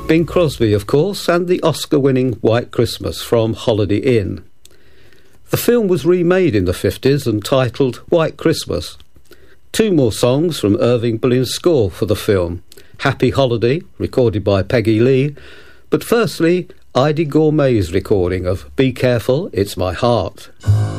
Bing Crosby, of course, and the Oscar-winning White Christmas from Holiday Inn. The film was remade in the 50s and titled White Christmas. 2 more songs from Irving Berlin's score for the film. Happy Holiday, recorded by Peggy Lee, but firstly, Eydie Gourmet's recording of Be Careful, It's My Heart.